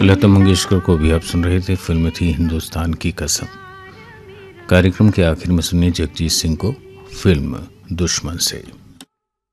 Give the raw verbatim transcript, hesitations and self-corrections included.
लता मंगेशकर को भी आप सुन रहे थे। फिल्म थी हिंदुस्तान की कसम। कार्यक्रम के आखिर में सुनिए जगजीत सिंह को फिल्म दुश्मन से।